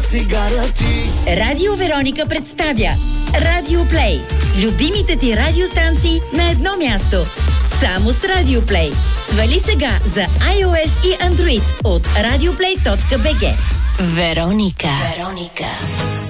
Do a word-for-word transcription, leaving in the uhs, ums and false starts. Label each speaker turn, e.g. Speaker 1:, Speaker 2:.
Speaker 1: от цигара ти.
Speaker 2: Радио Вероника представя Радио Плей. Любимите ти радиостанции на едно място. Само с Радио Плей. Свали сега за iOS и Android от радиоплей точка би джи.
Speaker 3: Вероника. Вероника.